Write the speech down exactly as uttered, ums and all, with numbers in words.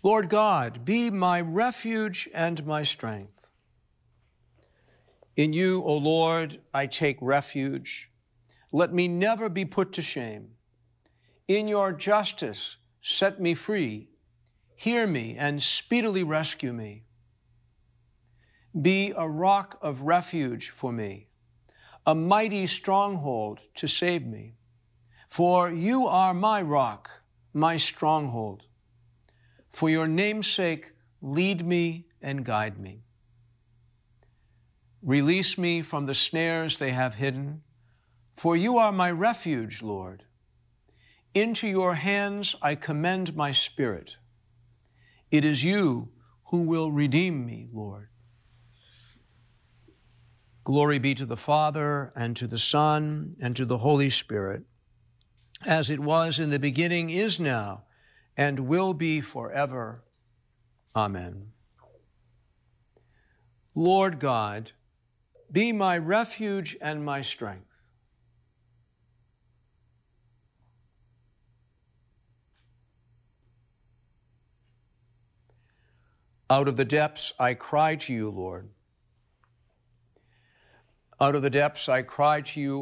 Lord God, be my refuge and my strength. In you, O Lord, I take refuge. Let me never be put to shame. In your justice, set me free. Hear me and speedily rescue me. Be a rock of refuge for me, a mighty stronghold to save me. For you are my rock, my stronghold. For your name's sake, lead me and guide me. Release me from the snares they have hidden, for you are my refuge, Lord. Into your hands I commend my spirit. It is you who will redeem me, Lord. Glory be to the Father, and to the Son, and to the Holy Spirit, as it was in the beginning, is now, and will be forever. Amen. Lord God, be my refuge and my strength. Out of the depths I cry to you, Lord. Out of the depths I cry to you,